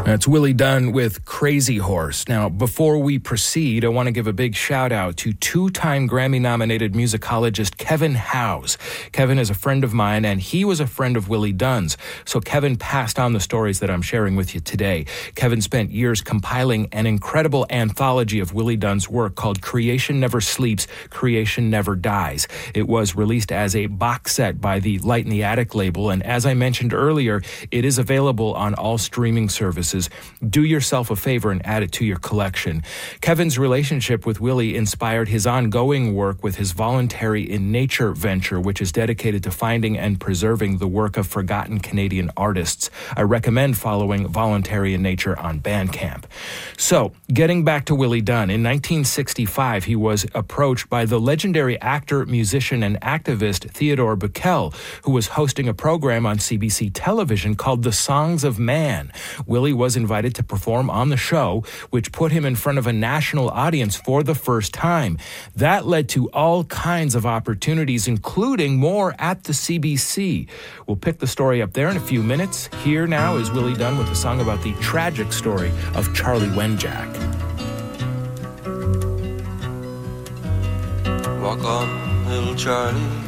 That's Willie Dunn with Crazy Horse. Now, before we proceed, I want to give a big shout out to two-time Grammy-nominated musicologist Kevin Howes. Kevin is a friend of mine, and he was a friend of Willie Dunn's. So Kevin passed on the stories that I'm sharing with you today. Kevin spent years compiling an incredible anthology of Willie Dunn's work called Creation Never Sleeps, Creation Never Dies. It was released as a box set by the Light in the Attic label, and as I mentioned earlier, it is available on all streaming services. Do yourself a favor and add it to your collection. Kevin's relationship with Willie inspired his ongoing work with his Voluntary in Nature venture, which is dedicated to finding and preserving the work of forgotten Canadian artists. I recommend following Voluntary in Nature on Bandcamp. So, getting back to Willie Dunn, in 1965, he was approached by the legendary actor, musician, and activist Theodore Bikel, who was hosting a program on CBC television called The Songs of Man. Willie was invited to perform on the show, which put him in front of a national audience for the first time. That led to all kinds of opportunities, including more at the CBC. We'll pick the story up there in a few minutes. Here now is Willie Dunn with a song about the tragic story of Charlie Wenjack. Walk on, little Charlie,